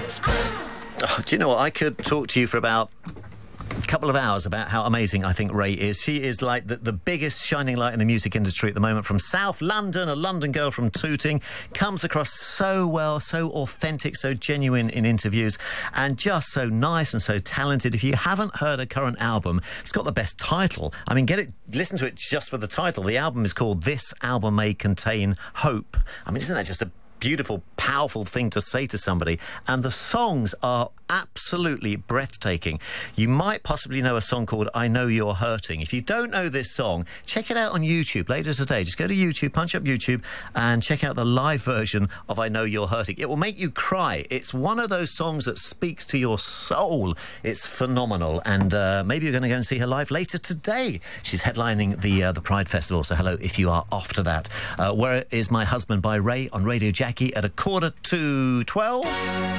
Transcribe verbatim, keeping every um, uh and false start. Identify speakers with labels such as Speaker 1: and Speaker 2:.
Speaker 1: Oh, do you know what? I could talk to you for about a couple of hours about how amazing I think Ray is. She is like the, the biggest shining light in the music industry at the moment. From South London, a London girl from Tooting, comes across so well, so authentic, so genuine in interviews, and just so nice and so talented. If you haven't heard her current album, it's got the best title. I mean, get it, listen to it just for the title. The album is called This Album May Contain Hope. I mean, isn't that just a beautiful, powerful thing to say to somebody? And the songs are absolutely breathtaking. You might possibly know a song called I Know You're Hurting. If you don't know this song, check it out on YouTube later today. Just go to YouTube, punch up YouTube, and check out the live version of I Know You're Hurting. It will make you cry. It's one of those songs that speaks to your soul. It's phenomenal. And uh, maybe you're going to go and see her live later today. She's headlining the uh, the Pride Festival, so hello if you are off to that. Uh, Where Is My Husband by Ray on Radio Jackie at a quarter to twelve.